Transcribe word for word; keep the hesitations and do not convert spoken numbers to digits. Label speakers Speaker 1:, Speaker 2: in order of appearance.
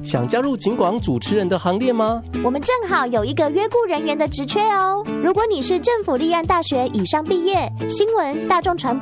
Speaker 1: 想加入警广主持人的行列吗？
Speaker 2: 我们正好有一个约雇人员的职缺哦。如果你是政府立案大学以上毕业，新闻、大众传播